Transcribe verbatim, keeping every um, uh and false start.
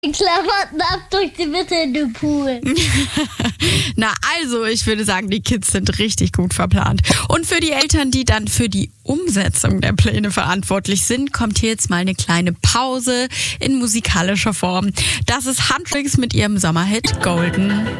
Klamotten ab durch die Mitte in den Pool. Na also, ich würde sagen, die Kids sind richtig gut verplant. Und für die Eltern, die dann für die Umsetzung der Pläne verantwortlich sind, kommt hier jetzt mal eine kleine Pause in musikalischer Form. Das ist Huntrix mit ihrem Sommerhit Golden.